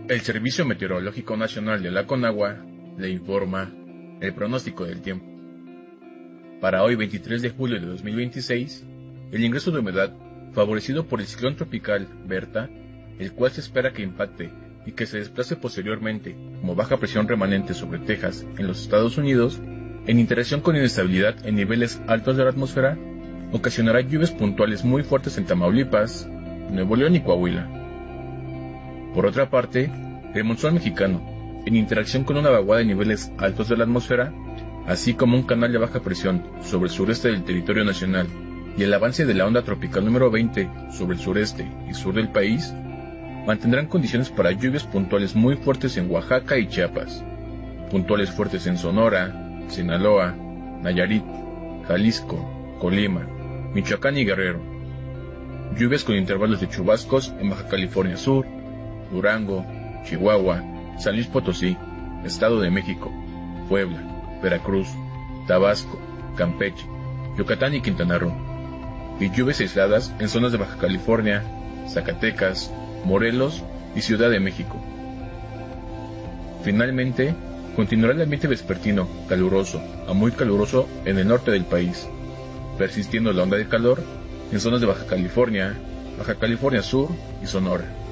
El Servicio Meteorológico Nacional de la Conagua le informa el pronóstico del tiempo. Para hoy 23 de julio de 2026, el ingreso de humedad favorecido por el ciclón tropical Berta, el cual se espera que impacte y que se desplace posteriormente como baja presión remanente sobre Texas en los Estados Unidos, en interacción con inestabilidad en niveles altos de la atmósfera, ocasionará lluvias puntuales muy fuertes en Tamaulipas, Nuevo León y Coahuila. Por otra parte, el monzón mexicano, en interacción con una vaguada de niveles altos de la atmósfera, así como un canal de baja presión sobre el sureste del territorio nacional y el avance de la onda tropical número 20 sobre el sureste y sur del país, mantendrán condiciones para lluvias puntuales muy fuertes en Oaxaca y Chiapas, puntuales fuertes en Sonora, Sinaloa, Nayarit, Jalisco, Colima, Michoacán y Guerrero. Lluvias con intervalos de chubascos en Baja California Sur, Durango, Chihuahua, San Luis Potosí, Estado de México, Puebla, Veracruz, Tabasco, Campeche, Yucatán y Quintana Roo. Y lluvias aisladas en zonas de Baja California, Zacatecas, Morelos y Ciudad de México. Finalmente, continuará el ambiente vespertino caluroso a muy caluroso en el norte del país, persistiendo la onda de calor en zonas de Baja California Sur y Sonora.